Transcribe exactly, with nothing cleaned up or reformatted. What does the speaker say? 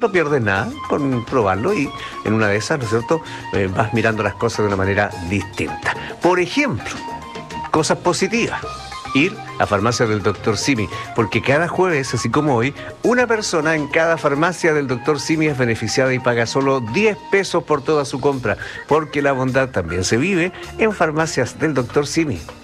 no pierdes nada con probarlo y en una de esas, ¿no es cierto?, eh, vas mirando las cosas de una manera distinta. Por ejemplo, cosas positivas. Ir a farmacias del doctor Simi, porque cada jueves, así como hoy, una persona en cada farmacia del doctor Simi es beneficiada y paga solo diez pesos por toda su compra, porque la bondad también se vive en farmacias del doctor Simi.